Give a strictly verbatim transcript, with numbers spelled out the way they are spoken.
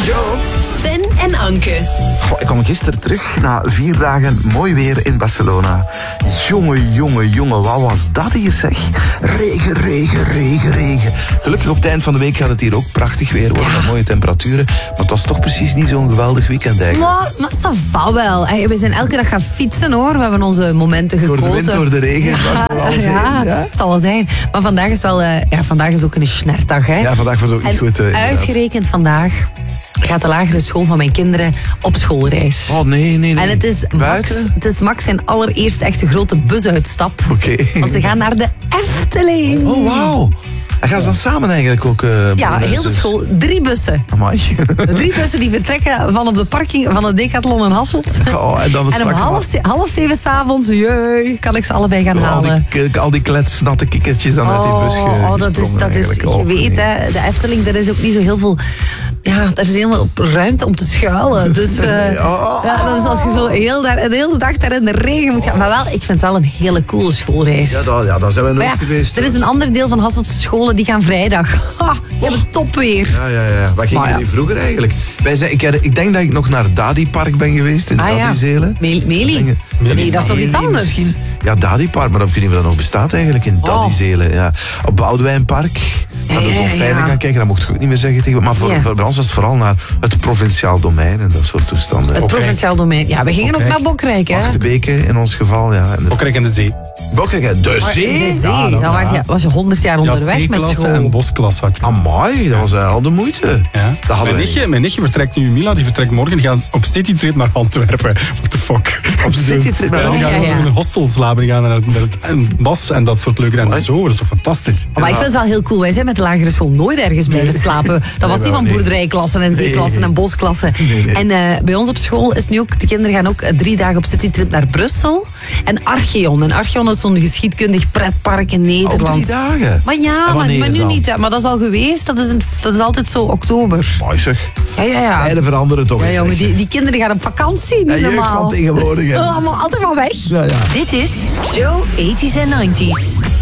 Joe, Sven en Anke. Goh, ik kwam gisteren terug na vier dagen mooi weer in Barcelona. Jongen, jongen, jongen, wat was dat hier zeg? Regen, regen, regen, regen. Gelukkig op het eind van de week gaat het hier ook prachtig weer worden. Ja. Met mooie temperaturen. Maar het was toch precies niet zo'n geweldig weekend eigenlijk. Maar, maar ça va wel. Hey, we zijn elke dag gaan fietsen hoor. We hebben onze momenten gekozen. Door de wind, door de regen. Ja, door alles ja, heen, ja, het zal wel zijn. Maar vandaag is wel, uh, ja, vandaag is ook een snertdag. Hè? Ja, vandaag was ook niet en goed. Uh, uitgerekend vandaag gaat de lagere school van mijn kinderen op schoolreis. Oh nee, nee, nee. En het is Max, het is Max zijn allereerste echte grote busuitstap. Oké. Okay. Want ze gaan naar de Efteling. Oh, wauw. En gaan ze dan samen eigenlijk ook... Uh, ja, heel de school. Drie bussen. Amai. Drie bussen die vertrekken van op de parking van het Decathlon in Hasselt. Oh, en dan en om half, ze, half zeven s'avonds, jee, kan ik ze allebei gaan oh, halen. Al die, al die kletsnatte kikkertjes dan oh, uit die bus ge, Oh, dat is, dat is je oh, weet, nee. hè, de Efteling, er is ook niet zo heel veel... Ja, er is heel veel ruimte om te schuilen. Dus uh, oh. ja, dat is als je zo heel daar, de hele dag daar in de regen moet gaan. Maar wel, ik vind het wel een hele coole schoolreis. Ja, dat, ja daar zijn we nooit ja, geweest. Er is een ander deel van Hasseltse scholen die gaan vrijdag. Ha, die oh. hebben top weer. Ja, ja, ja. Wat gingen jullie ja. vroeger eigenlijk? Wij zijn, ik, ik denk dat ik nog naar Dadi Park ben geweest in ah, Dadizelen. Ja. Meli? Nee, dat is toch iets anders? Misschien. Ja, Dadi Park, maar ik weet niet of dat nog bestaat eigenlijk in Dadizelen. Ja. Op Boudewijnpark. Maar dat we op veilig gaan kijken, dat mocht ik ook niet meer zeggen tegen. Maar voor, ja. voor ons was het vooral naar het provinciaal domein en dat soort toestanden. Het provinciaal domein. Ja, we gingen Bokrijk. ook naar Bokrijk, hè? Achterbeek in ons geval, ja. En de... Bokrijk en de zee. Bokrijk en de zee? De zee. Ja, dan ja. was je, was je honderd jaar onderweg met school. en bosklas had je. Amai, dat was al de moeite. Ja. Dat mijn, nichtje, mijn nichtje vertrekt nu, Mila, die vertrekt morgen. Die gaat op citytrip naar Antwerpen. What the fuck? Op citytrip naar Antwerpen? Die gaan ja, ja. in een hostel slapen. Die gaan naar het, het bas en dat soort leuke en zo. Dat is toch fantastisch? Maar ik vind het wel heel cool. Wij zijn met de lagere school nooit ergens blijven nee. slapen. Dat was nee, niet van nee. boerderijklassen en zeeklassen nee. en bosklassen. Nee, nee. En uh, bij ons op school is nu ook, de kinderen gaan ook uh, drie dagen op citytrip naar Brussel. En Archeon. En Archeon is zo'n geschiedkundig pretpark in Nederland. Ook drie dagen? Maar ja, maar, maar nu dan? niet. Hè. Maar dat is al geweest. Dat is, een, dat is altijd zo oktober. Mooi zeg. Ja, ja, ja. Tijden veranderen toch. Ja, jongen, die, die kinderen gaan op vakantie. Niet ja, jeugd van tegenwoordig. Allemaal altijd maar weg. Ja, ja. Dit is Joe eighties and nineties.